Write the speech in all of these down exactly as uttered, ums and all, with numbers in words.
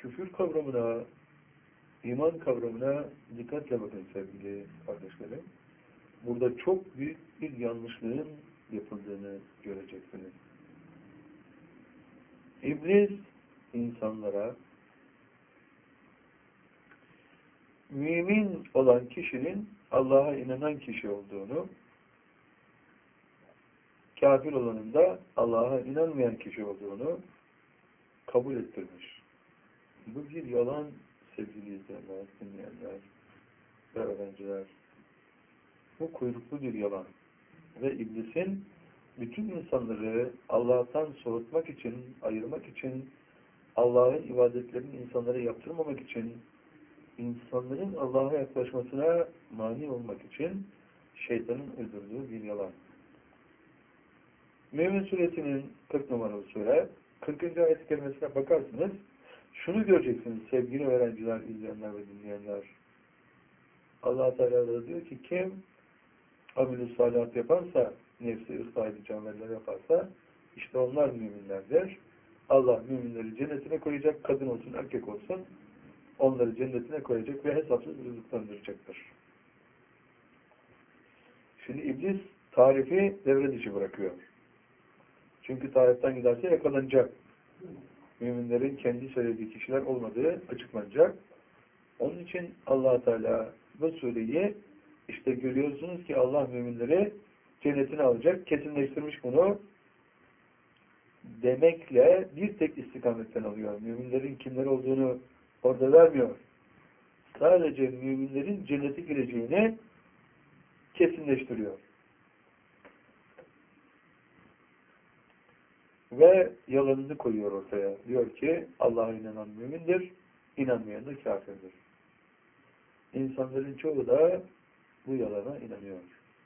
küfür kavramına, iman kavramına dikkatle bakın sevgili kardeşlerim. Burada çok büyük bir yanlışlığın yapıldığını göreceksiniz. İblis insanlara mümin olan kişinin Allah'a inanan kişi olduğunu, kafir olanın da Allah'a inanmayan kişi olduğunu kabul ettirmiş. Bu bir yalan sevgili izleyenler, dinleyenler ve öğrenciler. Bu kuyruklu bir yalan. Ve iblisin bütün insanları Allah'tan soğutmak için, ayırmak için, Allah'ın ibadetlerini insanlara yaptırmamak için, insanların Allah'a yaklaşmasına mani olmak için şeytanın uydurduğu bir yalan. Mümin Suresinin kırk numaralı sure, kırkıncı ayet-i kerimesine bakarsınız, şunu göreceksiniz sevgili öğrenciler, izleyenler ve dinleyenler. Allah Teala da diyor ki kim amel-i salihat yaparsa, nefsi ıslah edici ameller yaparsa, işte onlar müminlerdir. Allah müminleri cennetine koyacak, kadın olsun, erkek olsun, onları cennetine koyacak ve hesapsız rızıklandıracaktır. Şimdi iblis tarifi devre dışı bırakıyor. Çünkü tariften giderse yakalanacak. Müminlerin kendi söylediği kişiler olmadığı açıklanacak. Onun için Allah Teala bu sureyi işte görüyorsunuz ki Allah müminleri cennetine alacak. Kesinleştirmiş bunu demekle bir tek istikametten alıyor. Müminlerin kimler olduğunu orada vermiyor. Sadece müminlerin cennete gireceğini kesinleştiriyor. Ve yalanını koyuyor ortaya. Diyor ki Allah'a inanan mümindir, inanmayan da kafirdir. İnsanların çoğu da bu yalana inanıyor.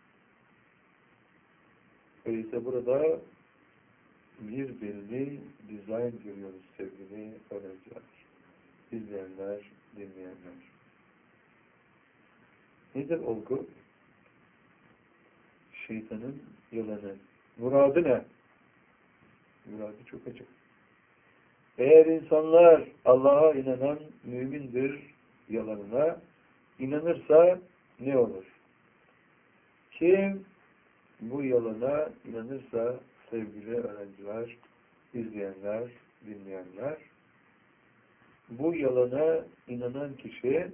Öyleyse burada bir belli dizayn görüyoruz sevgili öğrenciler, izleyenler, dinleyenler. Nedir olgu? Şeytanın yalanı. Muradı ne? Muradı çok açık. Eğer insanlar Allah'a inanan mümindir yalanına inanırsa ne olur? Kim bu yalana inanırsa sevgili öğrenciler, izleyenler, dinleyenler, bu yalana inanan kişi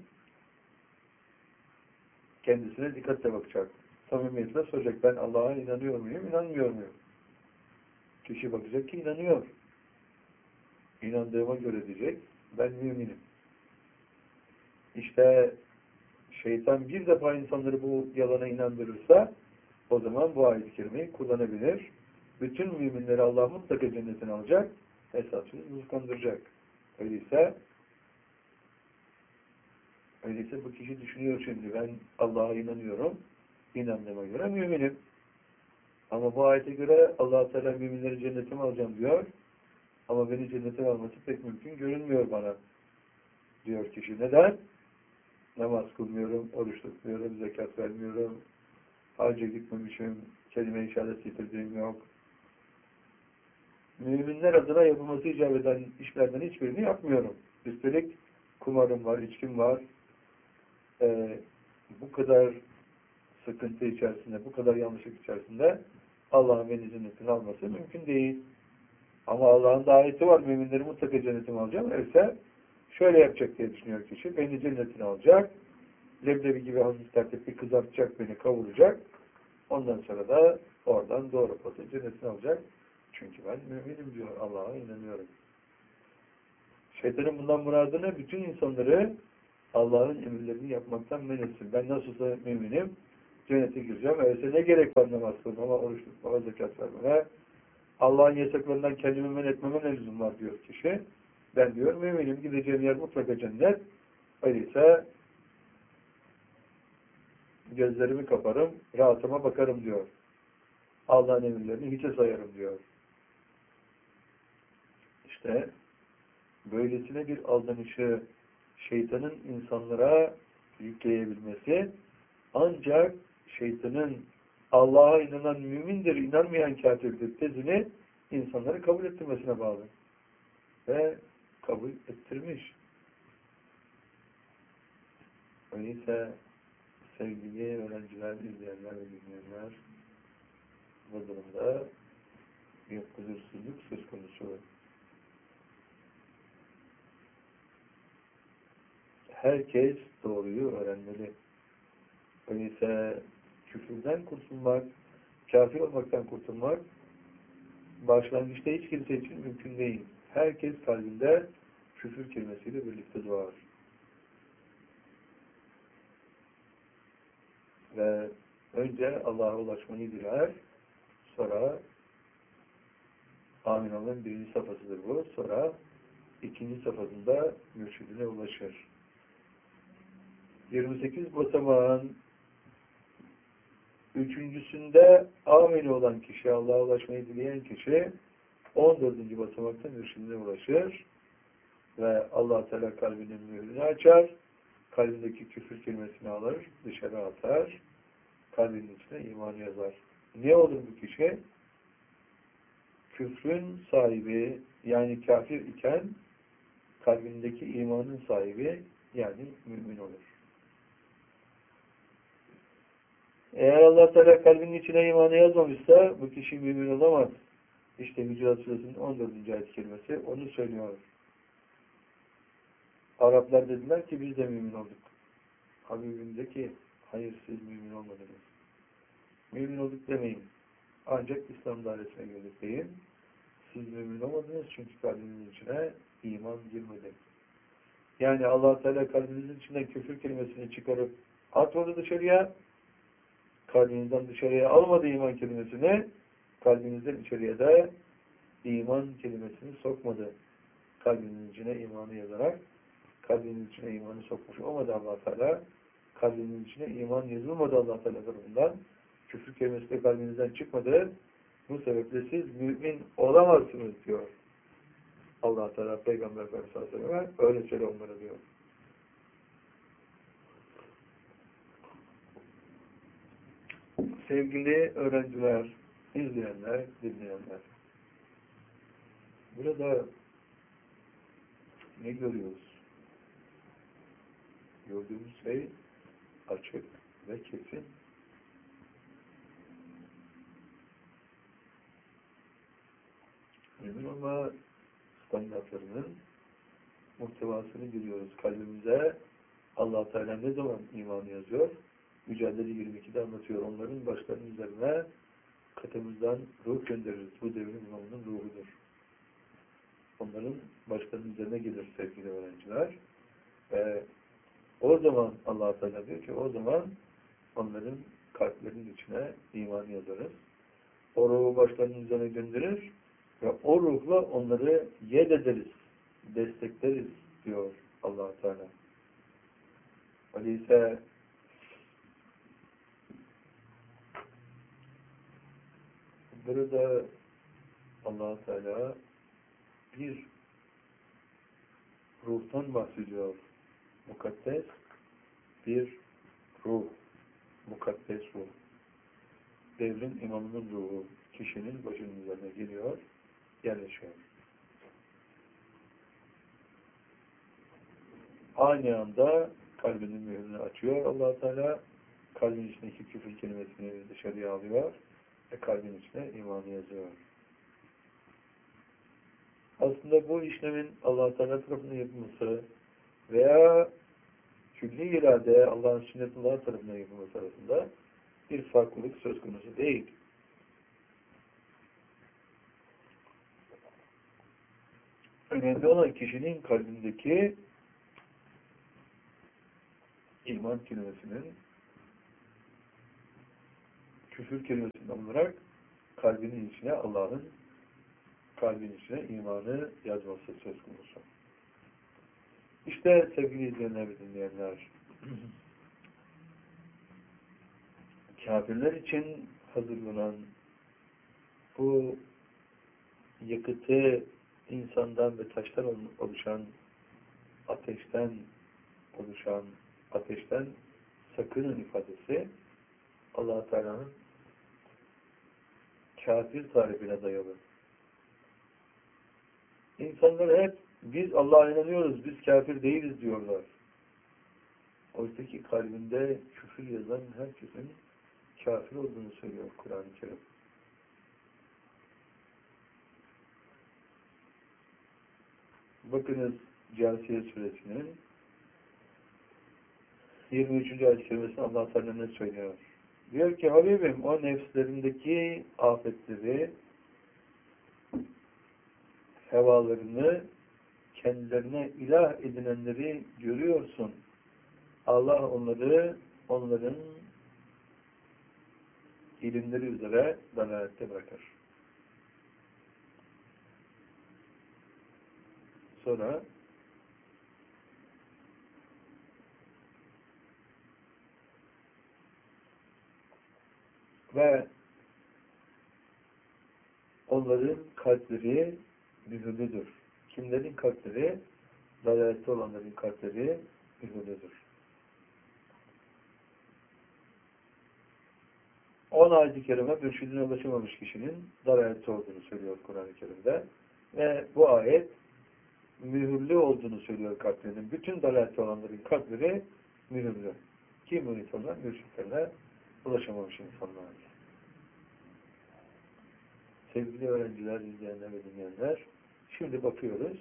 kendisine dikkatle bakacak. Samimiyetle soracak. Ben Allah'a inanıyor muyum, inanmıyor muyum? Kişi bakacak ki inanıyor. İnandığıma göre diyecek, ben müminim. İşte şeytan bir defa insanları bu yalana inandırırsa o zaman bu ayet-i kerimeyi kullanabilir. Bütün müminleri Allah mutlaka cennetine alacak, hesapsız rızıklandıracak. Öyleyse öyleyse bu kişi düşünüyor şimdi, ben Allah'a inanıyorum, inandığıma göre müminim. Ama bu ayete göre Allah Teala müminleri cennetime alacağım diyor. Ama beni cennete alması pek mümkün görünmüyor bana, diyor kişi. Neden? Namaz kılmıyorum, oruç tutmuyorum, zekat vermiyorum, hacca gitmemişim, kelime-i şehadet getirdiğim yok. Müminler adına yapılması icap eden işlerden hiçbirini yapmıyorum. Üstelik kumarım var, içkim var. Ee, bu kadar sıkıntı içerisinde, bu kadar yanlışlık içerisinde Allah'ın beni cennetine alması mümkün değil. Ama Allah'ın da ayeti var, müminleri mutlaka cennetine alacağım. Öyleyse şöyle yapacak diye düşünüyor kişi, beni cennetine alacak, leblebi gibi hafif tertipli kızartacak, beni kavuracak, ondan sonra da oradan doğru patı cennetine alacak. Çünkü ben müminim diyor, Allah'a inanıyorum. Şeytanın bundan muradına bütün insanları Allah'ın emirlerini yapmaktan men etsin. Ben nasılsa müminim, cennete gireceğim. Öyleyse ne gerek var namaz kılmama, oruç tutmama, zekat vermeme, Allah'ın yasaklarından kendimi men etmeme ne lüzum var diyor kişi. Ben diyor müminim, gideceğim yer mutlaka cennet. Öyleyse gözlerimi kaparım, rahatıma bakarım diyor. Allah'ın emirlerini hiçe sayarım diyor. İşte böylesine bir aldanışı şeytanın insanlara yükleyebilmesi ancak şeytanın Allah'a inanan mümindir, inanmayan kafirdir tezini insanları kabul ettirmesine bağlı. Ve kabul ettirmiş. Öyleyse sevgili öğrenciler, izleyenler ve dinleyenler, bu durumda bir huzursuzluk söz konusu. Herkes doğruyu öğrenmeli. Öyleyse küfürden kurtulmak, kafir olmaktan kurtulmak başlangıçta hiç kimse için mümkün değil. Herkes kalbinde küfür kelimesiyle birlikte doğar. Ve önce Allah'a ulaşmayı diler, sonra amin olan birinci safhasıdır bu. Sonra ikinci safhasında mürşidine ulaşır. yirmi sekiz basamağın üçüncüsünde amin olan kişi, Allah'a ulaşmayı dileyen kişi on dördüncü basamakta mürşidine ulaşır ve Allah Teala kalbinin mührünü açar, kalbindeki küfür kelimesini alır, dışarı atar, kalbinin içine iman yazar. Ne olur bu kişi? Küfrün sahibi, yani kafir iken kalbindeki imanın sahibi, yani mümin olur. Eğer Allah Teala kalbinin içine imanı yazmamışsa bu kişi mümin olamaz. İşte Hucurat Suresi'nin on dördüncü ayet kelimesi onu söylüyor. Araplar dediler ki biz de mümin olduk. Habibim de ki hayır siz mümin olmadınız. Mümin olduk demeyin. Ancak İslam dairesine girdik deyin. Siz mümin olmadınız çünkü kalbinizin içine iman girmedi. Yani Allah Teala kalbinizin içinden küfür kelimesini çıkarıp atmadı dışarıya, kalbinizden dışarıya almadı iman kelimesini, kalbinizden içeriye de iman kelimesini sokmadı. Kalbinin içine imanı yazarak, kalbinin içine imanı sokmuş olmadı Allah Teala, kalbinin içine iman yazılmadı Allah Teala tarafından, küfür kelimesi de kalbinizden çıkmadı. Bu sebeple siz mümin olamazsınız diyor Allah Teala Peygamber Efendimiz sallallahu aleyhi ve sellem, öyle söyle onlara diyor. Sevgili öğrenciler, izleyenler, dinleyenler, burada ne görüyoruz? Gördüğümüz şey açık ve kesin. Mümin olma standartlarının muhtevasını görüyoruz. Kalbimize Allah Teala ne zaman imanı yazıyor? Mücadele yirmi ikide anlatıyor. Onların başlarının üzerine katımızdan ruh göndeririz. Bu devrin imamının ruhudur. Onların başlarının üzerine gelir sevgili öğrenciler. Ve o zaman Allah Teala diyor ki o zaman onların kalplerinin içine imanı yazarız. O ruhu başlarının üzerine gönderir ve o ruhla onları yed ederiz, destekleriz diyor Allah Teala. Öyleyse burada Allah Teala bir ruhtan bahsediyor. Mukaddes bir ruh. Mukaddes ruh. Devrin imamının ruhu kişinin başının üzerine geliyor, yerleşiyor. Aynı anda kalbinin mührünü açıyor Allah Teala, kalbin içindeki küfür kelimesini dışarıya alıyor ve kalbin içine imanı yazıyor. Aslında bu işlemin Allah Teala tarafından yapılması veya külli irade Allah'ın sünnetullah tarafından yapılması arasında bir farklılık söz konusu değil. Önemli olan kişinin kalbindeki iman kelimesinin küfür kelimesini alınarak kalbinin içine Allah'ın kalbin içine imanı yazması söz konusu. İşte sevgili izleyenler ve dinleyenler, kafirler için hazırlanan bu yakıtı insandan ve taştan oluşan, ateşten oluşan, ateşten sakının ifadesi Allah Teala'nın kafir tarifine dayalı. İnsanlar hep biz Allah'a inanıyoruz, biz kafir değiliz diyorlar. Oysa ki kalbinde küfür yazan herkesin kafir olduğunu söylüyor Kur'an-ı Kerim. Bakınız Câsiye suresinin yirmi üçüncü ayet-i kerimesinde Allah Teala ne söylüyor? Diyor ki Habibim o nefslerindeki afetleri, hevalarını, kendilerine ilah edinenleri görüyorsun. Allah onları, onların ilimleri üzere dalalette bırakır. Sonra ve onların kalpleri mühürlüdür. Kimlerin kalpleri? Dalalette olanların kalpleri mühürlüdür. on ayet-i kerime mürşidine ulaşamamış kişinin dalalette olduğunu söylüyor Kur'an-ı Kerim'de. Ve bu ayet mühürlü olduğunu söylüyor kalplerinin. Bütün dalalette olanların kalpleri mühürlü. Kim mürit olan? Mürşitlerine ulaşamamış insanlar. Sevgili öğrenciler, izleyenler ve dinleyenler, şimdi bakıyoruz.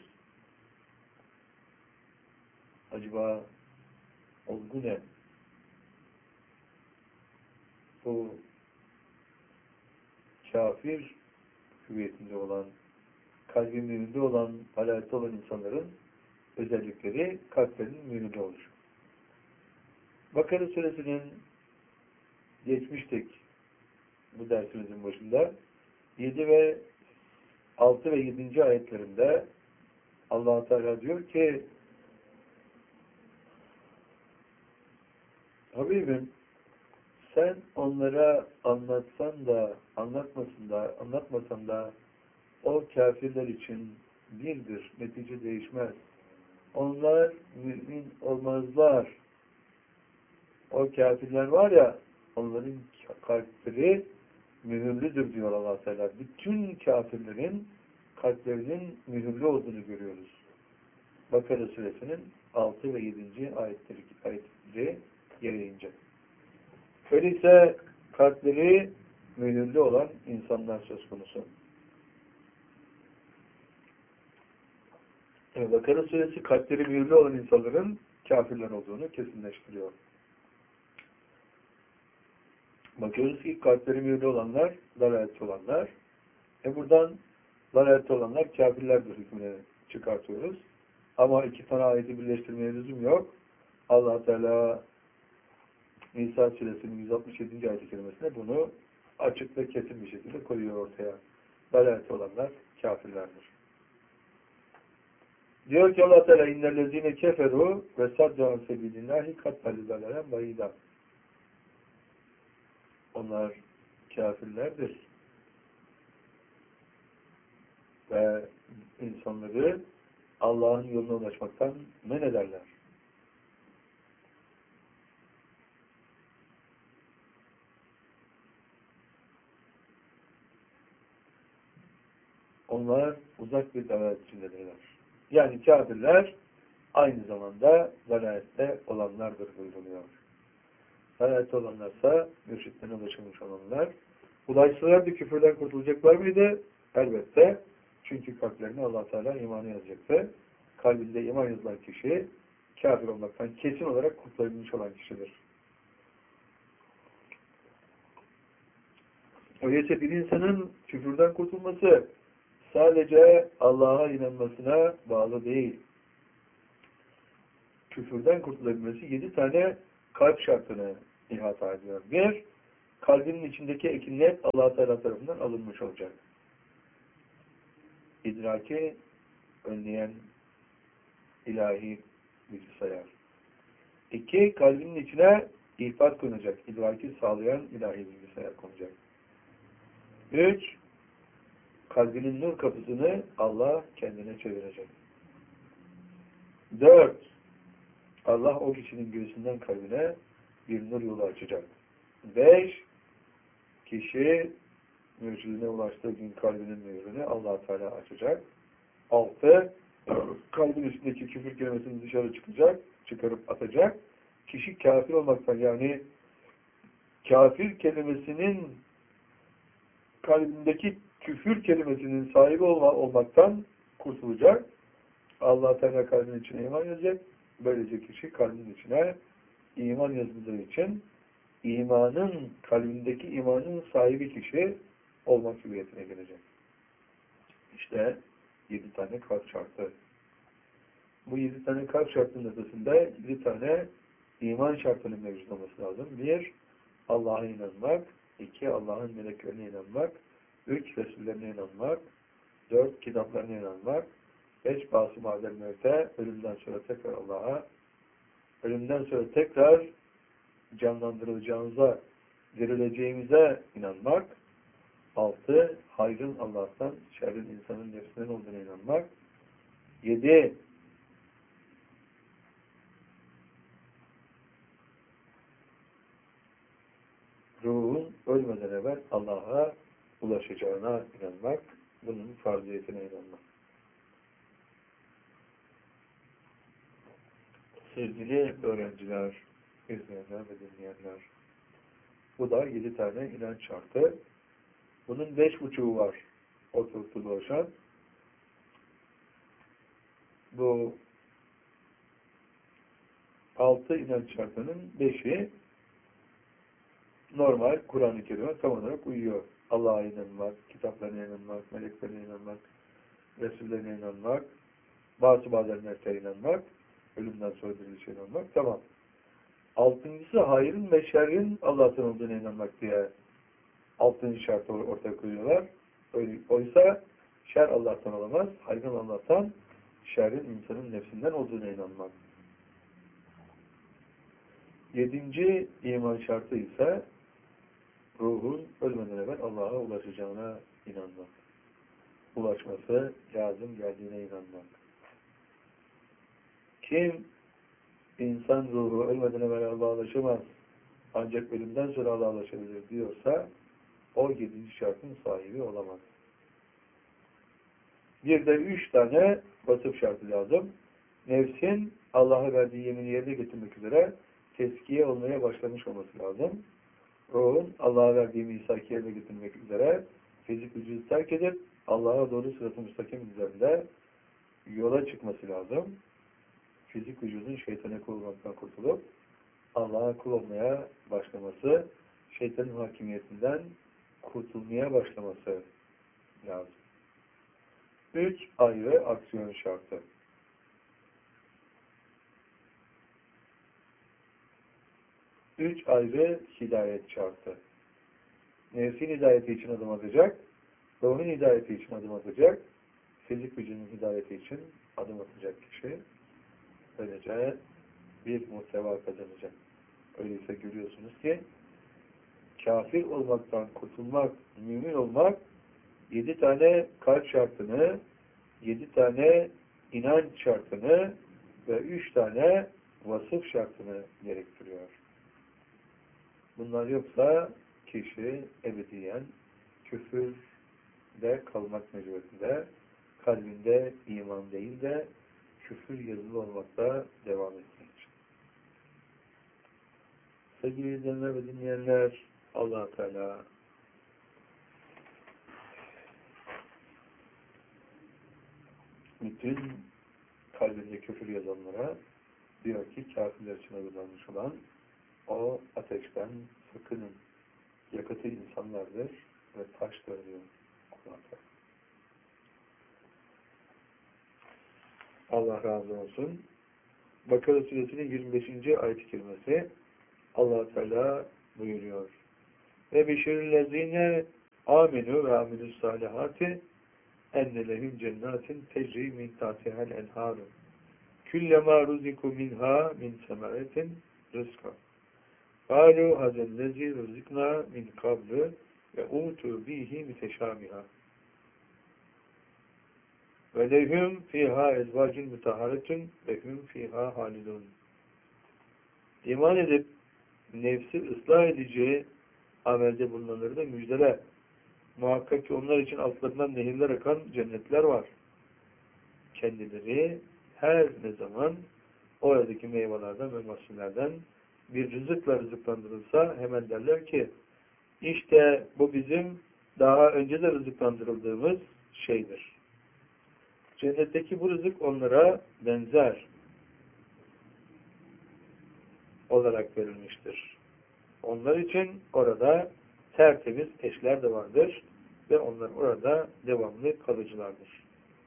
Acaba olgu ne? Bu kafir hüviyetinde olan, kalbi mühürlü olan, dalalette olan insanların özellikleri kalplerinin mühürlü oluşu. Bakara suresinin geçmiştik bu dersimizin başında yedi ve altı ve yedinci ayetlerinde Allah Teala diyor ki Habibim sen onlara anlatsan da anlatmasın da anlatmasan da o kafirler için birdir. Netice değişmez. Onlar mümin olmazlar. O kafirler var ya onların kalpleri mühürlüdür diyor Allah Teala. Bütün kafirlerin kalplerinin mühürlü olduğunu görüyoruz. Bakara suresinin altı ve yedinci ayetleri, ayetleri gereğince. Öyleyse kalpleri mühürlü olan insanlar söz konusu. Evet, Bakara suresi kalpleri mühürlü olan insanların kafirler olduğunu kesinleştiriyor. Bakıyoruz ki kalpleri mühürlü olanlar, dalalette olanlar. E buradan dalalette olanlar kafirlerdir hükmünü çıkartıyoruz. Ama iki tane ayeti birleştirmeye lüzum yok. Allah Teala Nisa suresinin yüz altmış yedinci ayet-i kerimesinde bunu açık ve kesin bir şekilde koyuyor ortaya. Dalalette olanlar kafirlerdir. Diyor ki Allah Teala innellezine keferu ve saddan sebilillahi kattalü dalalen bayida. Onlar kafirlerdir. Ve insanları Allah'ın yoluna ulaşmaktan men ederler. Onlar uzak bir dalalet içindedirler. Yani kafirler aynı zamanda dalalette olanlardır buyuruluyor. Dalalette olanlarsa mürşitlerine ulaşılmış olanlar. Ulaşsalardı küfürden kurtulacaklar mıydı? Elbette. Çünkü kalplerine Allah Teala imanı yazacaktı. Kalbinde iman yazılan kişi kafir olmaktan kesin olarak kurtulabilmiş olan kişidir. Öyleyse bir insanın küfürden kurtulması sadece Allah'a inanmasına bağlı değil. Küfürden kurtulabilmesi yedi tane kalp şartını ihata ediyor. Bir, kalbinin içindeki ekinler Allah Teala tarafından alınmış olacak. İdraki önleyen ilahi bilgisayar. İki, kalbinin içine ihfat konacak. İdraki sağlayan ilahi bilgisayar konacak. Üç, kalbinin nur kapısını Allah kendine çevirecek. Dört, Allah o kişinin göğsünden kalbine bir nur yolu açacak. Beş, kişi mürşidine ulaştığı gün kalbinin nurunu Allah Teala açacak. Altı, kalbin üstündeki küfür kelimesini dışarı çıkacak, çıkarıp atacak. Kişi kafir olmaktan, yani kafir kelimesinin kalbindeki küfür kelimesinin sahibi olma, olmaktan kurtulacak. Allah Teala kalbin içine iman yazacak. Böylece kişi kalbin içine iman yazıldığı için imanın, kalbindeki imanın sahibi kişi olmak hüviyetine gelecek. İşte yedi tane kalp şartı. Bu yedi tane kalp şartının ötesinde yedi tane iman şartının mevcut olması lazım. Bir, Allah'a inanmak. İki, Allah'ın meleklerine inanmak. Üç, Resullerine inanmak. Dört, kitaplarına inanmak. Beş, bas-ı madel mevte, ölümden sonra tekrar Allah'a, ölümden sonra tekrar canlandırılacağımıza, dirileceğimize inanmak. Altı, hayrın Allah'tan, şerrin insanın nefsinden olduğuna inanmak. Yedi, ruhun ölmeden evvel Allah'a ulaşacağına inanmak, bunun farziyetine inanmak. Sevgili öğrenciler, izleyenler ve dinleyenler, bu da yedi tane inanç şartı. Bunun beş buçuğu var oturtulu oluşan. Bu altı inanç şartının beşi normal Kur'an-ı Kerim'e tam olarak uyuyor. Allah'a inanmak, kitaplarına inanmak, meleklerine inanmak, Resullerine inanmak, bazı bazenlerine inanmak, ölümden sonra dirilişe inanmak, tamam. Altıncısı hayrın ve şerrin Allah'tan olduğuna inanmak diye altıncı şartı ortaya koyuyorlar. Oysa şer Allah'tan olamaz, hayrın Allah'tan, şerrin insanın nefsinden olduğuna inanmak. Yedinci iman şartı ise ruhun ölmeden evvel Allah'a ulaşacağına inanmak. Ulaşması lazım geldiğine inanmak. Kim insan ruhu ölmeden evvel Allah'a ulaşamaz, ancak ölümden sonra Allah'a ulaşabilir diyorsa o yedinci şartın sahibi olamaz. Bir de üç tane vasıf şartı lazım. Nefsin Allah'a verdiği yemini yerine getirmek üzere teskiye olmaya başlamış olması lazım. Ruhun Allah'a verdiği misaki yerine getirmek üzere fizik vücudu terk edip Allah'a doğru sırat-ı müstakim üzerinde yola çıkması lazım. Fizik vücudun şeytana kul olmaktan kurtulup Allah'a kul olmaya başlaması, şeytanın hakimiyetinden kurtulmaya başlaması lazım. Üç ayrı aksiyon şartı. Üç ayrı hidayet şartı. Nefsin hidayeti için adım atacak, ruhun hidayeti için adım atacak, fizik vücudun hidayeti için adım atacak kişi. Böylece bir muhteva kazanacak. Öyleyse görüyorsunuz ki kafir olmaktan kurtulmak, mümin olmak yedi tane kalp şartını, yedi tane inanç şartını ve üç tane vasıf şartını gerektiriyor. Bunlar yoksa kişi ebediyen küfürde kalmak mecburiyetinde, kalbinde iman değil de küfür yazılı olmakta devam etmektir. Sevgili izleyenler ve dinleyenler, Allah Teala bütün kalbinde küfür yazanlara diyor ki kafirler için hazırlanmış olan o ateşten sakının. Yakıtı insanlardır ve taştır diyor Kur'an'da. Allah razı olsun. Bakara Suresinin yirmi beşinci ayet-i kerimesi Allah Teala buyuruyor. Ve beşirillezine aminu ve amilus salihati enne lehum cennetin tecri min tahtihal enharu küllema ruziku minha min semeretin rızka قَالُوا هَذَا الَّذِي رُزِقْنَا مِنْ قَبْلُ وَاُوتُوا بِهِ مُتَشَابِهًا وَلَهُمْ فِيهَا اَزْوَاجٌ مُتَهَّرَةٌ وَهُمْ فِيهَا خَالِدُونَ İman edip nefsi ıslah edici amelde bulunanları da müjdele. Muhakkak ki onlar için altlarından nehirler akan cennetler var. Kendileri her ne zaman oradaki meyvelerden ve mahsullerden bir rızıkla rızıklandırılsa hemen derler ki işte bu bizim daha önce de rızıklandırıldığımız şeydir. Cennetteki bu rızık onlara benzer olarak verilmiştir. Onlar için orada tertemiz eşler de vardır ve onlar orada devamlı kalıcılardır.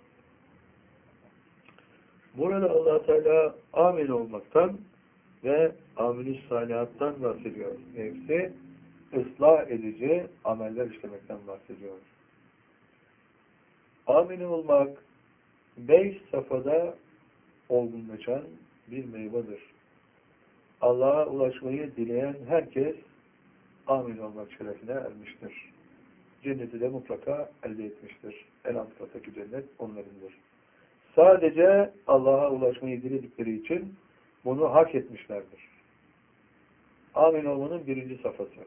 Burada Allah Teala amin olmaktan ve amil-i salihattan bahsediyor. Nefsi ıslah edici ameller işlemekten bahsediyor. Amin olmak beş safhada olgunlaşan bir meyvedir. Allah'a ulaşmayı dileyen herkes amin olmak şerefine ermiştir. Cenneti de mutlaka elde etmiştir. En alt kattaki cennet onlarındır. Sadece Allah'a ulaşmayı diledikleri için bunu hak etmişlerdir. Amin olmanın birinci safhası.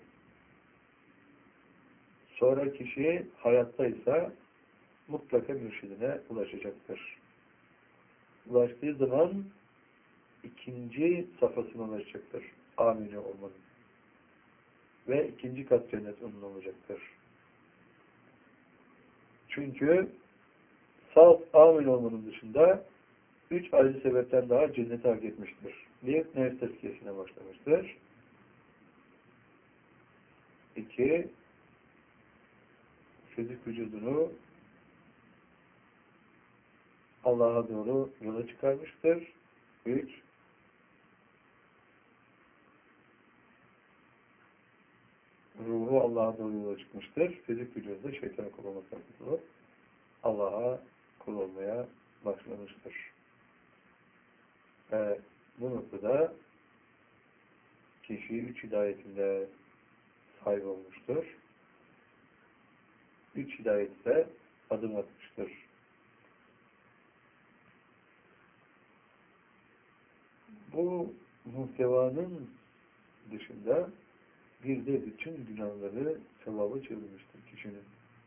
Sonra kişi hayattaysa mutlaka mürşidine ulaşacaktır. Ulaştığı zaman ikinci safhasına ulaşacaktır. Amin olmanın. Ve ikinci kat cennet onun olacaktır. Çünkü salt amin olmanın dışında üç ayrı sebepten daha cenneti hak etmiştir. Bir, nefs tezkiyesine başlamıştır. İki, fizik vücudunu Allah'a doğru yola çıkarmıştır. Üç, ruhu Allah'a doğru yola çıkmıştır. Fizik vücudu da şeytana kul olmaktan kurtulup Allah'a kul olmaya başlamıştır. Ve bu noktada kişi üç hidayetinde sahip olmuştur. Üç hidayette adım atmıştır. Bu muhtevanın dışında bir de bütün günahları sevaba çevirmiştir kişinin.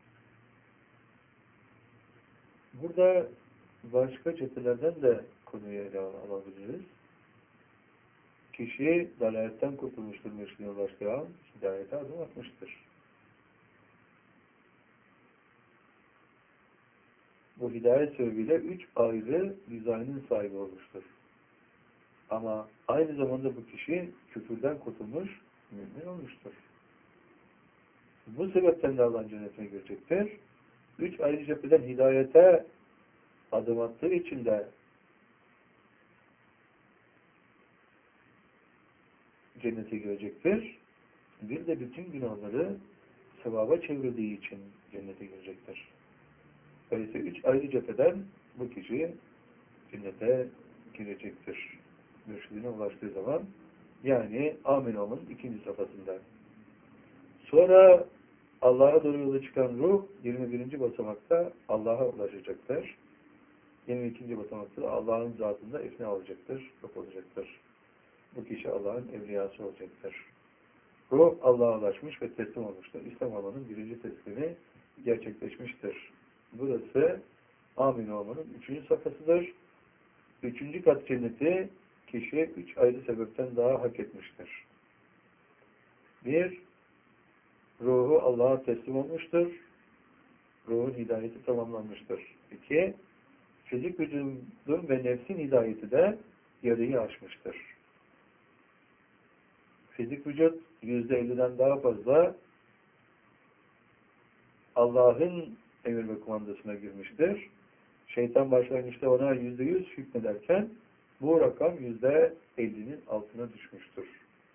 Burada başka cephelerden de konuyu ele alabiliriz. Kişi dalaletten kurtulmuştur, mürşidine ulaştığı an hidayete adım atmıştır. Bu hidayet sebebiyle üç ayrı dizaynın sahibi olmuştur. Ama aynı zamanda bu kişi küfürden kurtulmuş, mümin olmuştur. Bu sebepten de Allah'ın cennetine girecektir. Üç ayrı cepheden hidayete adım attığı için de cennete girecektir. Bir de bütün günahları sevaba çevirdiği için cennete girecektir. Öyleyse üç ayrı cepheden bu kişi cennete girecektir. Mürşidine ulaştığı zaman, yani amin olmanın ikinci safhasında. Sonra Allah'a doğru yola çıkan ruh yirmi birinci basamakta Allah'a ulaşacaktır. yirmi ikinci basamakta Allah'ın zatında efna olacaktır, yok olacaktır. Bu kişi Allah'ın evliyası olacaktır. Ruh Allah'a ulaşmış ve teslim olmuştur. İslam olmanın birinci teslimi gerçekleşmiştir. Burası amin olmanın üçüncü safhasıdır. Üçüncü kat cenneti kişi üç ayrı sebepten daha hak etmiştir. Bir, ruhu Allah'a teslim olmuştur. Ruhun hidayeti tamamlanmıştır. İki, fizik vücudun ve nefsin hidayeti de yarıyı aşmıştır. Fizik vücut yüzde elliden daha fazla Allah'ın emir ve kumandasına girmiştir. Şeytan başlangıçta ona yüzde yüz hükmederken bu rakam yüzde ellinin altına düşmüştür.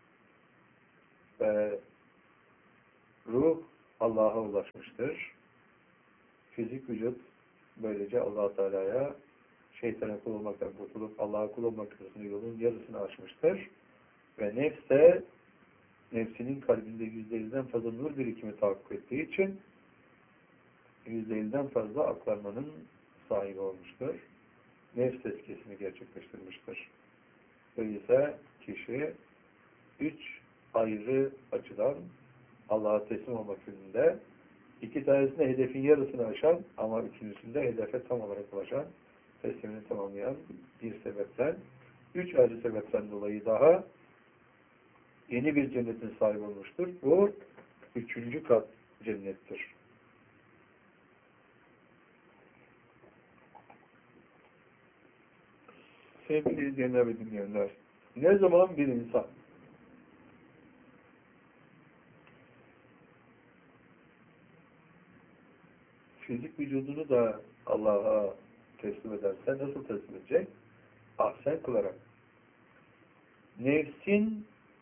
Ve ruh Allah'a ulaşmıştır. Fizik vücut böylece Allah Teala'ya şeytana kul olmaktan kurtulup Allah'a kul olmak arasında yolun yarısını aşmıştır. Ve nefs de nefsinin kalbinde yüzde elliden fazla nur birikimi tahakkuk ettiği için yüzde elliden fazla aklanmanın sahibi olmuştur. Nefs tezkiyesini gerçekleştirmiştir. Öyleyse kişi üç ayrı açıdan Allah'a teslim olmak yönünde iki tanesinde hedefin yarısını aşan ama üçüncüsünde hedefe tam olarak ulaşan teslimini tamamlayan bir sebepten, üç ayrı sebepten dolayı daha yeni bir cennetin sahibi olmuştur. Bu üçüncü kat cennettir. Sevgili izleyenler ve dinleyenler, ne zaman bir insan fizik vücudunu da Allah'a teslim ederse nasıl teslim edecek? Ahsen kılarak. Nefsin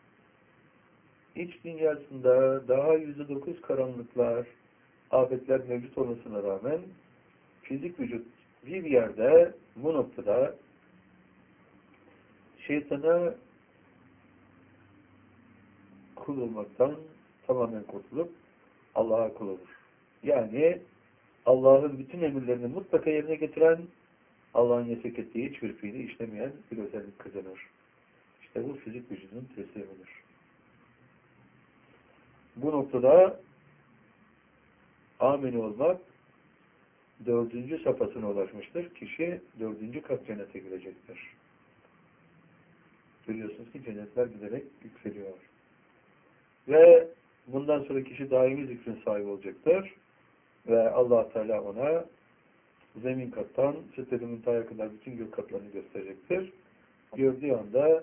iç dünyasında daha yüzde dokuz karanlıklar, afetler mevcut olmasına rağmen fizik vücut bir yerde bu noktada şeytana kul olmaktan tamamen kurtulup Allah'a kul olur. Yani Allah'ın bütün emirlerini mutlaka yerine getiren, Allah'ın yasak ettiği hiçbir fiili işlemeyen bir özellik kazanır. İşte bu fizik vücudun teslimidir. Bu noktada amin olmak dördüncü safhasına ulaşmıştır. Kişi dördüncü kat cennete girecektir. Görüyorsunuz ki cennetler giderek yükseliyor. Ve bundan sonra kişi daimi zikrin sahibi olacaktır. Ve Allah Teala ona zemin kattan Siddət-i Münteha'ya kadar bütün gök katlarını gösterecektir. Gördüğü anda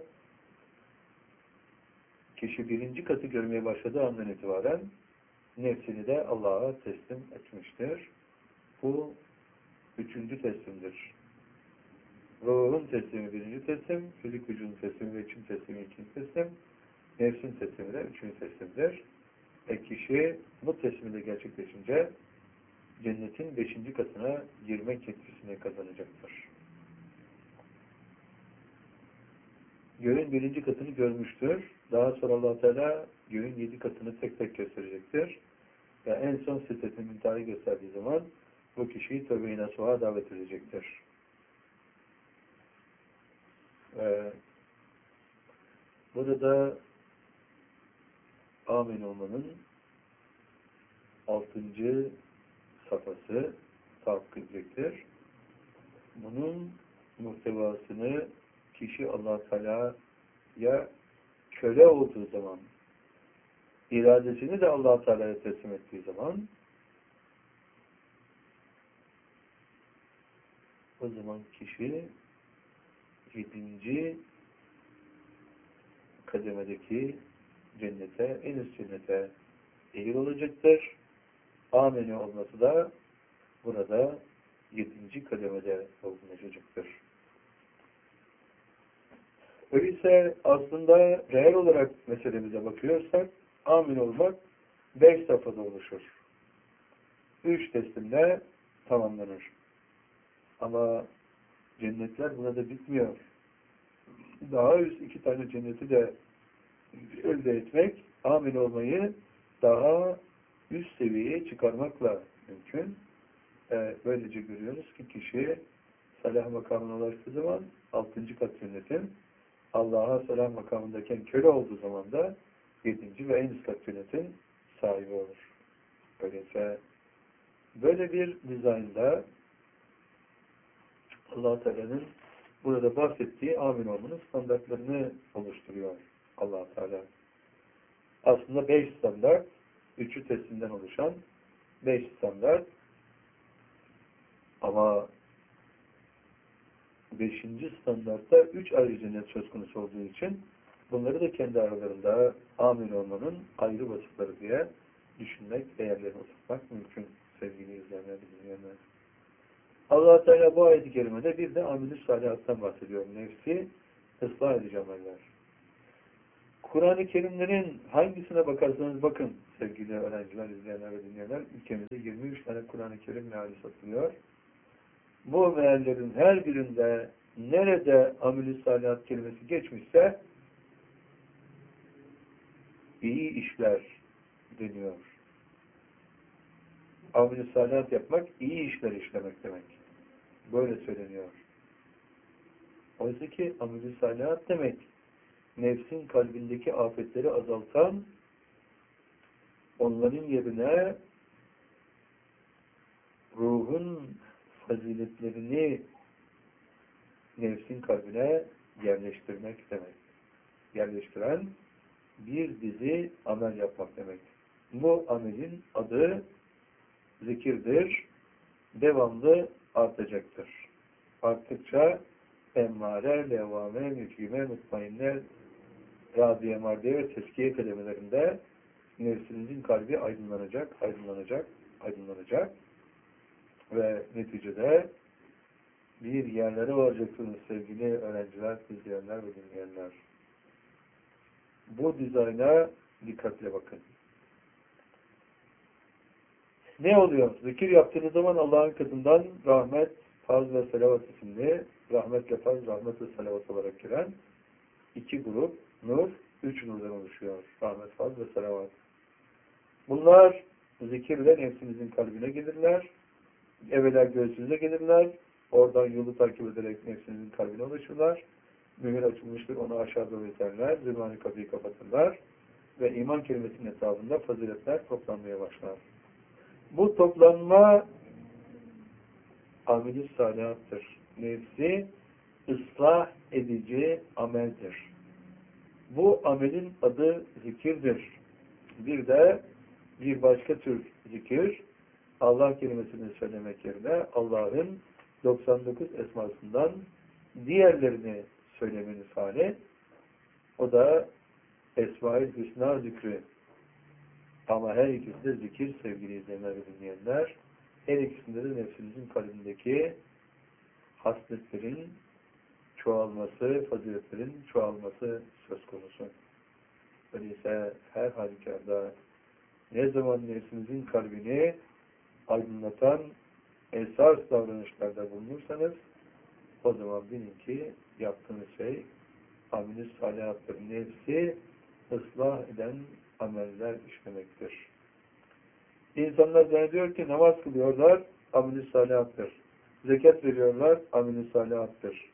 kişi birinci katı görmeye başladığı andan itibaren nefsini de Allah'a teslim etmiştir. Bu üçüncü teslimdir. Ruhun teslimi birinci teslim, fizik vücudun teslimi ve için teslimi ikinci teslim, nefsin teslimi de üçüncü teslimdir. E kişi bu teslimde gerçekleşince cennetin beşinci katına girmek yetkisini kazanacaktır. Göğün birinci katını görmüştür. Daha sonra Allah Teala göğün yedi katını tek tek gösterecektir. Ve en son Siddət-i Münteha'yı gösterdiği zaman bu kişiyi tövbe-i nasuha davet edecektir. Ee, burada amin olmanın altıncı safhası tahakkuk edecektir. Bunun muhtevasını kişi Allah Teala'ya köle olduğu zaman, iradesini de Allah Teala'ya teslim ettiği zaman, o zaman kişi yedinci kademedeki cennete, en üst cennete eğil olacaktır. Ameni olması da burada yedinci kademede oluşacaktır. Öyleyse aslında reel olarak meselemize bakıyorsak amin olmak beş safhada oluşur. Üç teslimle tamamlanır. Ama cennetler burada bitmiyor. Daha üst iki tane cenneti de elde etmek, amin olmayı daha üst seviyeye çıkarmakla mümkün. Ee, böylece görüyoruz ki kişi salah makamına ulaştığı zaman altıncı kat cennetin, Allah'a salah makamındayken köle olduğu zaman da yedinci ve en üst kat cennetin sahibi olur. Öyleyse böyle bir dizaynda Allah Teala'nın burada bahsettiği amin olmanın standartlarını oluşturuyor Allah Teala. Aslında beş standart, üçü teslimden oluşan beş standart. Ama beşinci standartta üç ayrı cennet söz konusu olduğu için bunları da kendi aralarında amin olmanın ayrı vasıfları diye düşünmek, değerlerini oturtmak mümkün sevgili izleyenler, dinleyenler. Allah Teala bu ayet-i kerimede bir de amel-i salihattan bahsediyor. Nefsi ıslah edici ameller. Kur'an-ı Kerimlerin hangisine bakarsanız bakın sevgili öğrenciler, izleyenler ve dinleyenler, ülkemizde yirmi üç tane Kur'an-ı Kerim meali satılıyor. Bu meallerin her birinde nerede amel-i salihat kelimesi geçmişse iyi işler deniyor. Amel-i salihat yapmak, iyi işler işlemek demek. Böyle söyleniyor. Oysa ki amel-i salihat demek, nefsin kalbindeki afetleri azaltan, onların yerine ruhun faziletlerini nefsin kalbine yerleştirmek demek. Yerleştiren bir dizi amel yapmak demek. Bu amelin adı zikirdir. Devamlı artacaktır. Arttıkça emmare, levvame, müfhime, mutmainne, radiye, mardiye ve teskiye kelimelerinde nefsinizin kalbi aydınlanacak, aydınlanacak, aydınlanacak ve neticede bir yerlere varacaksınız sevgili öğrenciler, izleyenler ve dinleyenler. Bu dizayna dikkatle bakın. Ne oluyor? Zikir yaptığınız zaman Allah'ın katından rahmet, faz ve selavat isimli, rahmetle faz, rahmet ve selavat olarak giren iki grup nur, üç nurdan oluşuyor. Rahmet, faz ve selavat. Bunlar zikirle nefsinizin kalbine gelirler. Evvela göğsünüze gelirler. Oradan yolu takip ederek nefsinizin kalbine ulaşırlar. Mühür açılmıştır, onu aşağı doğru iterler. Zırvani kapıyı kapatırlar. Ve iman kelimesinin etrafında faziletler toplanmaya başlar. Bu toplanma amel-i salihattır. Nefsi ıslah edici ameldir. Bu amelin adı zikirdir. Bir de bir başka tür zikir, Allah kelimesini söylemek yerine Allah'ın doksan dokuz esmasından diğerlerini söylemeniz hali. O da Esma-i Hüsna zikri. Ama her ikisi de zikir sevgili izleyenler ve dinleyenler. Her ikisinde de nefsinizin kalbindeki hasletlerin çoğalması, faziletlerin çoğalması söz konusu. Öyleyse her halükarda ne zaman nefsinizin kalbini aydınlatan esas davranışlarda bulunursanız o zaman bilin ki yaptığınız şey amel-i salihattır. Nefsi ıslah eden ameller işlemektir. İnsanlar zannediyor ki namaz kılıyorlar, amel-i salihattır. Zekat veriyorlar, amel-i salihattır.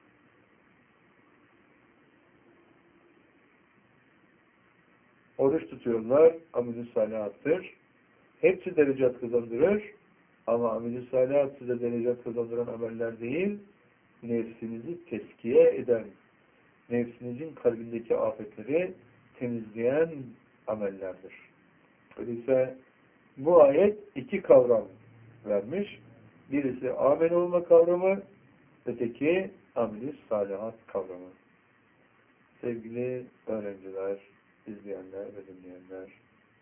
Oruç tutuyorlar, amel-i salihattır. Hepsi derecat kazandırır ama amel-i salihat size derecat kazandıran ameller değil, nefsinizi teskiye eden, nefsinizin kalbindeki afetleri temizleyen amellerdir. Öyleyse bu ayet iki kavram vermiş. Birisi amel olma kavramı, öteki amel-i salihat kavramı. Sevgili öğrenciler, izleyenler ve dinleyenler,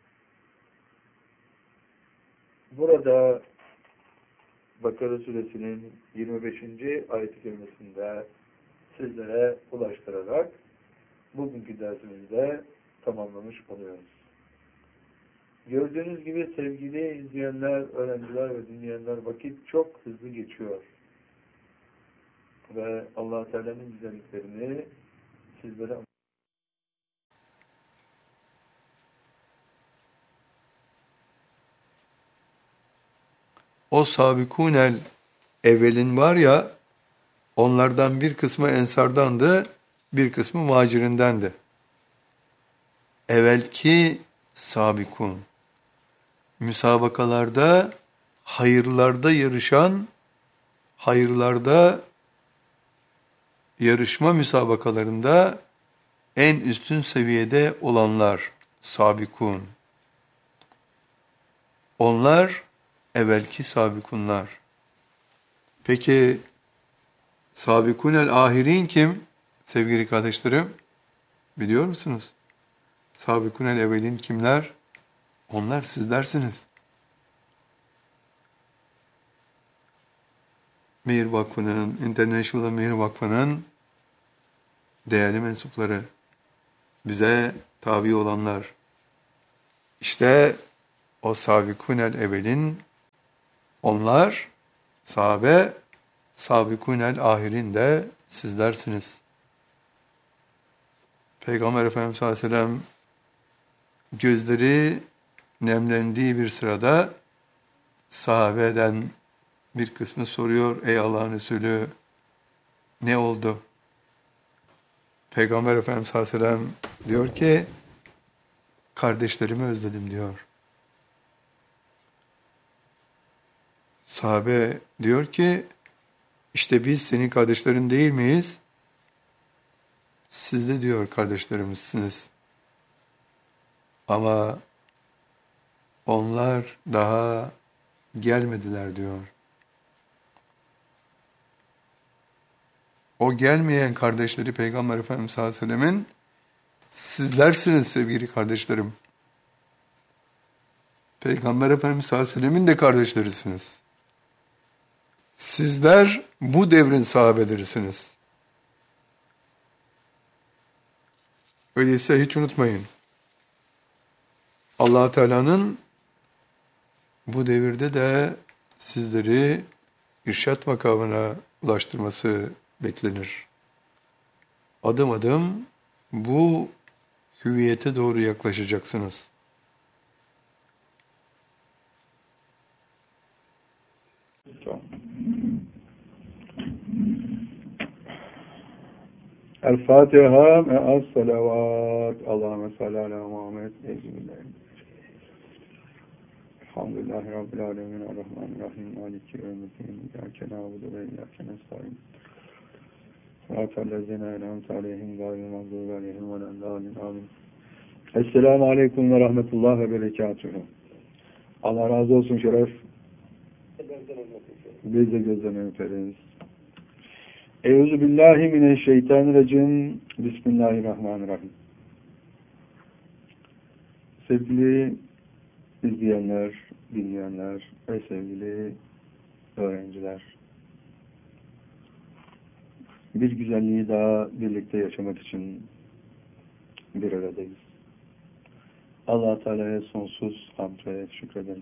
burada Bakara suresinin yirmi beşinci ayet-i kerimesinde sizlere ulaştırarak bugünkü dersimizde tamamlamış oluyoruz. Gördüğünüz gibi sevgili izleyenler, öğrenciler ve dinleyenler, vakit çok hızlı geçiyor. Ve Allah-u Teala'nın güzelliklerini sizlere o sabikûnel evvelin var ya, onlardan bir kısmı ensardandı, bir kısmı muhacirindendi. Evvelki sabikûn, müsabakalarda, hayırlarda yarışan, hayırlarda yarışma müsabakalarında en üstün seviyede olanlar, sabikûn. Onlar evvelki sabikunlar. Peki sabikunel ahirin kim? Sevgili kardeşlerim, biliyor musunuz? Sabikunel evvelin kimler? Onlar sizlersiniz. Mihir Vakfı'nın, International Mihir Vakfı'nın değerli mensupları, bize tabi olanlar. İşte o sabikunel evvelin, onlar sahabe, sabikunel ahirin de sizlersiniz. Peygamber Efendimiz sallallahu aleyhi ve sellem gözleri nemlendiği bir sırada sahabeden bir kısmı soruyor, ey Allah'ın Resulü ne oldu? Peygamber Efendimiz sallallahu aleyhi ve sellem diyor ki kardeşlerimi özledim diyor. Sahabe diyor ki İşte biz senin kardeşlerin değil miyiz? Siz de diyor kardeşlerimizsiniz. Ama onlar daha gelmediler diyor. O gelmeyen kardeşleri Peygamber Efendimiz sallallahu aleyhi ve sellemin sizlersiniz sevgili kardeşlerim. Peygamber Efendimiz sallallahu aleyhi ve sellemin de kardeşlerisiniz. Sizler bu devrin sahabelerisiniz. Öyleyse hiç unutmayın. Allah Teala'nın bu devirde de sizleri irşat makamına ulaştırması beklenir. Adım adım bu hüviyete doğru yaklaşacaksınız. El-Fatiha me'as salavat. Allahümme salli ala Muhammed. Ecmi'den. Elhamdülillahi Rabbil alemin. Errahmanirrahim. Maliki yevmiddin. İyyâke na'budu ve iyyâke nestaîn. Sıratallezîne en'amte aleyhim gâyril mağdûbi aleyhim ve lennâlin. Amin. Esselamu aleyküm ve rahmetullah ve berekâtuhu. Allah razı olsun Şeref. Biz de gözden öperiz. Euzu billahi mineşşeytanirracim. Bismillahirrahmanirrahim. Sevgili izleyenler, dinleyenler ve sevgili öğrenciler. Bir güzelliği daha birlikte yaşamak için bir aradayız. Allah Teala'ya sonsuz hamd ve şükrederiz.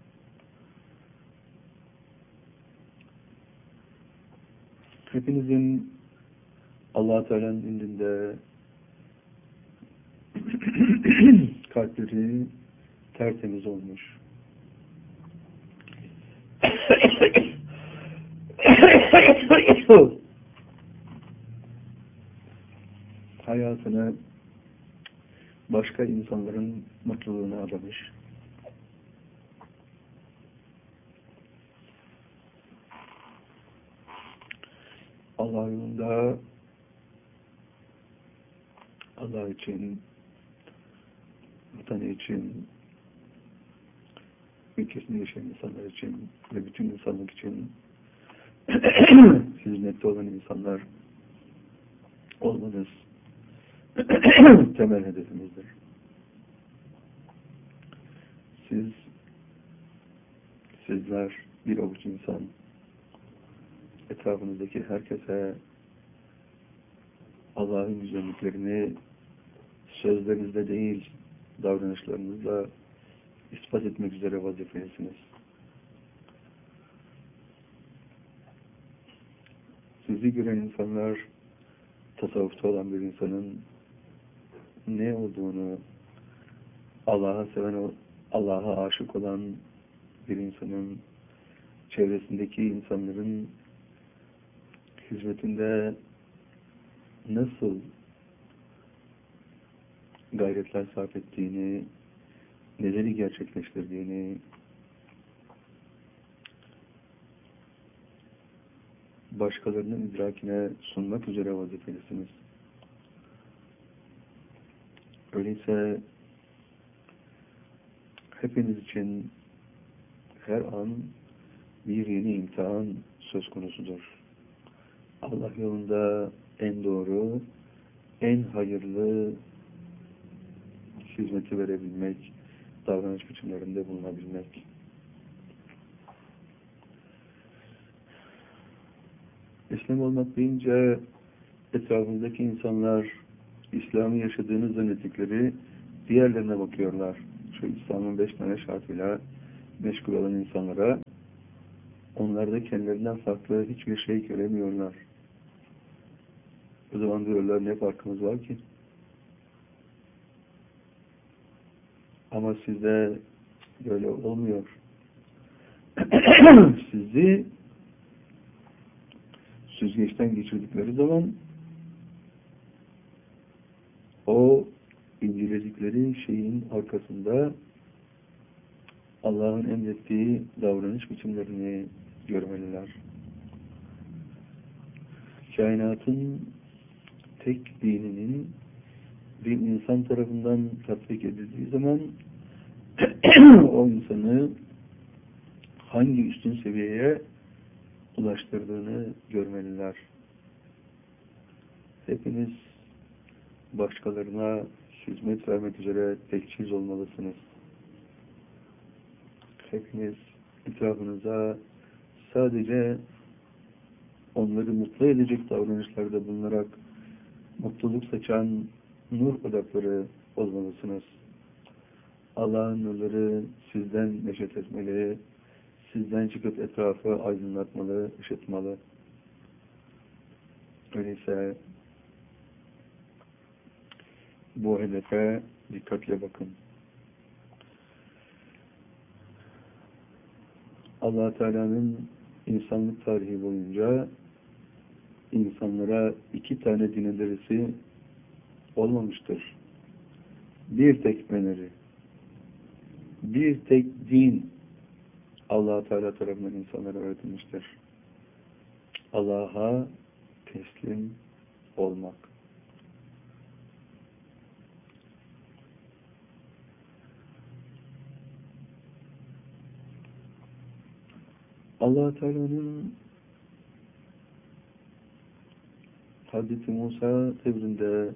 Hepinizin Allah Teala'nın indinde kalpleri tertemiz olmuş. Hayatını başka insanların mutluluğuna adamış. Allah yolunda Allah için, vatanı için, ülkesinde yaşayan insanlar için ve bütün insanlık için hizmette olan insanlar olmanız temel hedefimizdir. Siz, sizler bir avuç insan etrafınızdaki herkese Allah'ın güzelliklerini sözlerinizde değil, davranışlarınızla ispat etmek üzere vazifelisiniz. Sizi gören insanlar, tasavvufta olan bir insanın ne olduğunu, Allah'a seven, Allah'a aşık olan bir insanın, çevresindeki insanların hizmetinde nasıl gayretler sarf ettiğini, neleri gerçekleştirdiğini, başkalarının idrakine sunmak üzere vazifelisiniz. Öyleyse hepiniz için her an bir yeni imtihan söz konusudur. Allah yolunda en doğru, en hayırlı hizmeti verebilmek, davranış biçimlerinde bulunabilmek. İslam olmak deyince etrafındaki insanlar İslam'ı yaşadığını zannettikleri diğerlerine bakıyorlar. Şu İslam'ın beş tane şartıyla meşgul olan insanlara, onlarda kendilerinden farklı hiçbir şey göremiyorlar. O zaman diyorlar, ne farkımız var ki? Ama sizde böyle olmuyor. Sizi süzgeçten geçirdikleri zaman o inceledikleri şeyin arkasında Allah'ın emrettiği davranış biçimlerini görmeliler. kainatın tek dininin bir insan tarafından tatbik edildiği zaman o insanı hangi üstün seviyeye ulaştırdığını görmeliler. Hepiniz başkalarına hizmet vermek üzere teçhiz olmalısınız. Hepiniz etrafınıza sadece onları mutlu edecek davranışlarda bulunarak mutluluk saçan nur odakları olmalısınız. Allah'ın nurları sizden neşet etmeli, sizden çıkıp etrafı aydınlatmalı, ışıtmalı. Öyleyse bu hedefe dikkatle bakın. Allah Teala'nın insanlık tarihi boyunca insanlara iki tane din önerisi olmamıştır. Bir tek öneri, bir tek din Allah Teala tarafından insanlara öğretilmiştir. Allah'a teslim olmak. Allah Teala'nın Hazreti Musa devrinde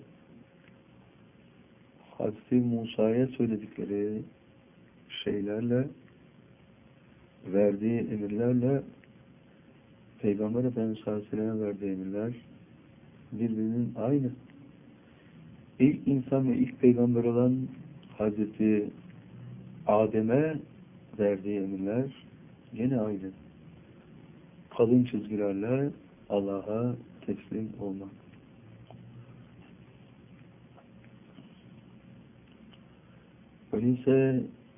Hazreti Musa'ya söyledikleri şeylerle, verdiği emirlerle Peygamber Efendimiz sallallahu aleyhi ve sellem'e verdiği emirler birbirinin aynı. İlk insan ve ilk peygamber olan Hazreti Adem'e verdiği emirler yine aynı. Kalın çizgilerle Allah'a teslim olmak. Öyleyse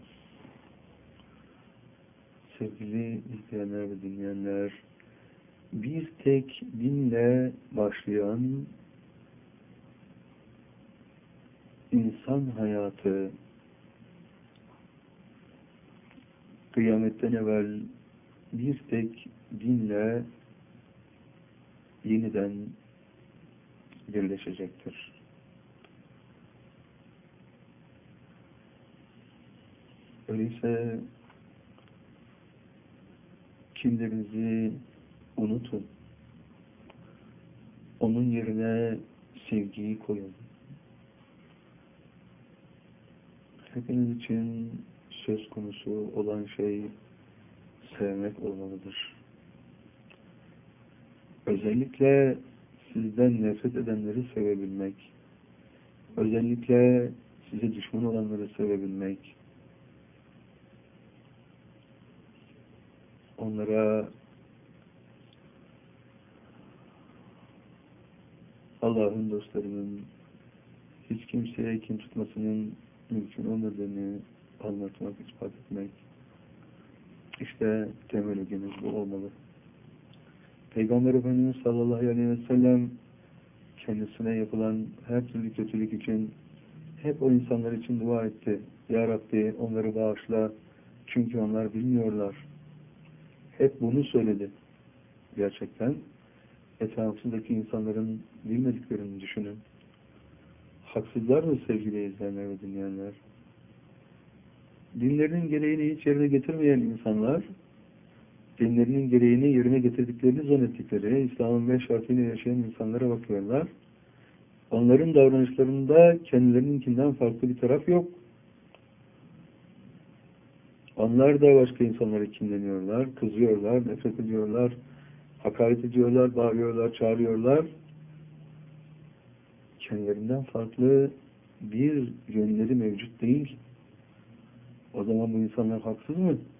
sevgili izleyenler ve dinleyenler, bir tek dinle başlayan insan hayatı kıyametten evvel bir tek dinle yeniden birleşecektir. Öyleyse kimlerinizi unutun. Onun yerine sevgiyi koyun. Hepiniz için söz konusu olan şey sevmek olmalıdır. Özellikle sizden nefret edenleri sevebilmek, özellikle size düşman olanları sevebilmek, onlara Allah'ın dostlarının hiç kimseye kim tutmasının mümkün olmadığını anlatmak, ispat etmek. İşte temel ögemiz bu olmalı. Peygamber Efendimiz sallallahu aleyhi ve sellem kendisine yapılan her türlü kötülük için hep o insanlar için dua etti. Ya Rabbi onları bağışla, çünkü onlar bilmiyorlar. Hep bunu söyledi. Gerçekten etrafındaki insanların bilmediklerini düşünün. Haksızlar mı sevgili izleyenler ve dinleyenler? Dinlerinin gereğini hiç yerine getirmeyen insanlar, dinlerinin gereğini yerine getirdiklerini zannettikleri İslam'ın beş şartıyla yaşayan insanlara bakıyorlar. Onların davranışlarında kendilerininkinden farklı bir taraf yok. Onlar da başka insanlara kinleniyorlar, kızıyorlar, nefret ediyorlar, hakaret ediyorlar, bağırıyorlar, çağırıyorlar. Kendilerinden farklı bir yönleri mevcut değil. O zaman bu insanlar haksız mı?